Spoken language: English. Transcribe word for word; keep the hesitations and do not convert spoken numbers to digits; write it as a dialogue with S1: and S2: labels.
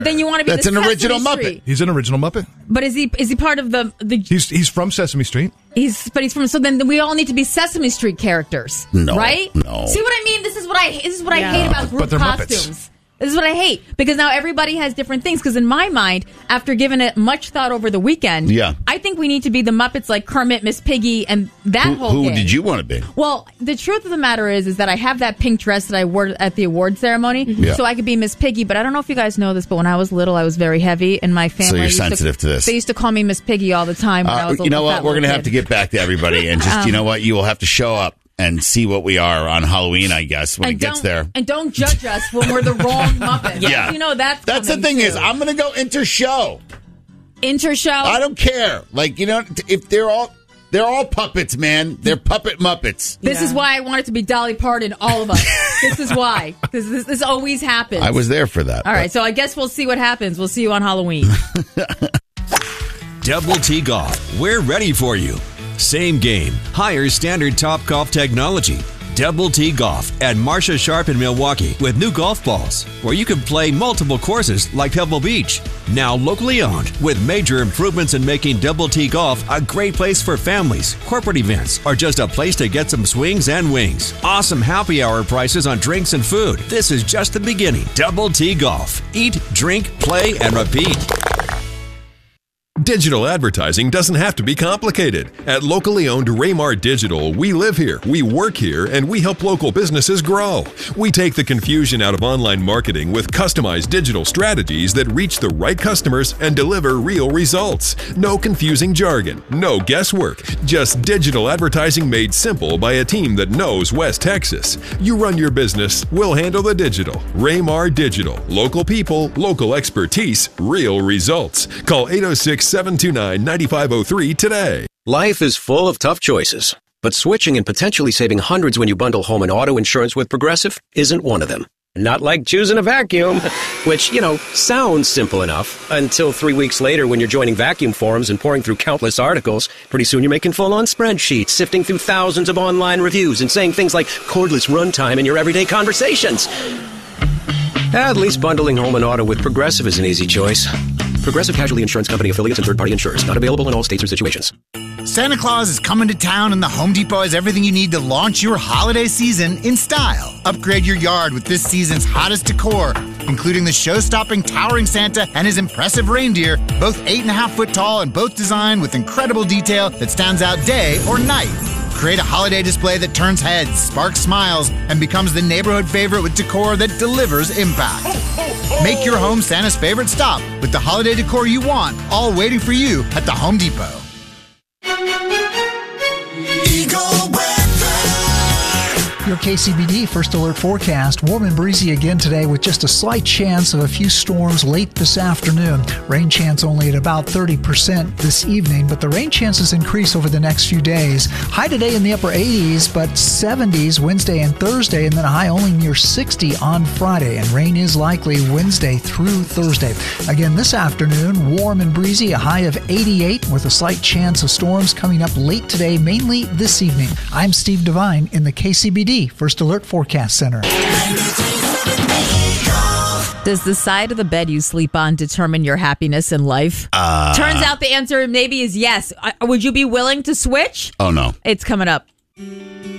S1: Then you want to be
S2: That's
S1: the
S2: an
S1: Sesame
S2: original
S1: Street.
S2: Muppet.
S3: He's an original Muppet.
S1: But is he is he part of the the?
S3: He's he's from Sesame Street.
S1: He's but he's from. So then we all need to be Sesame Street characters,
S2: No,
S1: right?
S2: no.
S1: See what I mean? This is what I this is what
S4: Yeah.
S1: I hate about
S3: But
S1: group
S3: they're Muppets.
S1: costumes. This is what I hate because now everybody has different things. Because in my mind, after giving it much thought over the weekend,
S2: Yeah.
S1: I think we need to be the Muppets like Kermit, Miss Piggy, and that
S2: Who,
S1: whole.
S2: who
S1: gang.
S2: did you want to be?
S1: Well, the truth of the matter is, is that I have that pink dress that I wore at the award ceremony,
S2: Yeah.
S1: so I could be Miss Piggy. But I don't know if you guys know this, but when I was little, I was very heavy, and my family.
S2: So you're
S1: used
S2: sensitive to this.
S1: They used to call me Miss Piggy all the time. When I
S2: Uh,
S1: was a
S2: you know
S1: little
S2: what?
S1: fat
S2: We're going to
S1: little
S2: have to
S1: kid.
S2: get back to everybody and just, you know what? You will have to show up and see what we are on Halloween, I guess, when
S1: and
S2: it gets
S1: don't-
S2: there.
S1: And don't judge us when we're the wrong Muppets.
S2: Yeah.
S1: You know, that's
S2: That's the
S1: coming,
S2: thing is,
S1: too.
S2: I'm going to go inter-show.
S1: Inter-show.
S2: I don't care. Like, you know, if they're all they're all puppets, man. They're puppet Muppets.
S1: This is why I want it to be Dolly Parton, all of us. This is why. Because this, this always happens.
S2: I was there for that.
S1: All right, so I guess we'll see what happens. We'll see you on Halloween.
S5: Double T Golf. We're ready for you. Same game, higher standard Top Golf technology. Double T Golf at Marsha Sharp in Milwaukee with new golf balls, where you can play multiple courses like Pebble Beach. Now locally owned, with major improvements in making Double T Golf a great place for families, corporate events, or just a place to get some swings and wings. Awesome happy hour prices on drinks and food. This is just the beginning. Double T Golf. Eat, drink, play, and repeat.
S6: Digital advertising doesn't have to be complicated. At locally owned Raymar Digital, we live here, we work here, and we help local businesses grow. We take the confusion out of online marketing with customized digital strategies that reach the right customers and deliver real results. No confusing jargon, no guesswork, just digital advertising made simple by a team that knows West Texas. You run your business, we'll handle the digital. Raymar Digital. Local people, local expertise, real results. Call eight oh six, seven two nine, nine five oh three today.
S7: Life is full of tough choices, but switching and potentially saving hundreds when you bundle home and auto insurance with Progressive isn't one of them. Not like choosing a vacuum, which, you know, sounds simple enough until three weeks later when you're joining vacuum forums and pouring through countless articles. Pretty soon you're making full-on spreadsheets, sifting through thousands of online reviews and saying things like cordless runtime in your everyday conversations. At least bundling home and auto with Progressive is an easy choice. Progressive Casualty Insurance Company affiliates and third-party insurers. Not available in all states or situations.
S8: Santa Claus is coming to town, and the Home Depot has everything you need to launch your holiday season in style. Upgrade your yard with this season's hottest decor, including the show-stopping towering Santa and his impressive reindeer, both eight and a half foot tall and both designed with incredible detail that stands out day or night. Create a holiday display that turns heads, sparks smiles, and becomes the neighborhood favorite with decor that delivers impact. Make your home Santa's favorite stop with the holiday decor you want, all waiting for you at the Home Depot.
S9: Your K C B D First Alert forecast. Warm and breezy again today with just a slight chance of a few storms late this afternoon. Rain chance only at about thirty percent this evening, but the rain chances increase over the next few days. High today in the upper eighties, but seventies Wednesday and Thursday, and then a high only near sixty on Friday. And rain is likely Wednesday through Thursday. Again, this afternoon, warm and breezy, a high of eighty-eight with a slight chance of storms coming up late today, mainly this evening. I'm Steve Devine in the K C B D First Alert Forecast Center.
S1: Does the side of the bed you sleep on determine your happiness in life?
S2: Uh,
S1: Turns out the answer maybe is yes. Uh, would you be willing to switch?
S2: Oh, no.
S1: It's coming up.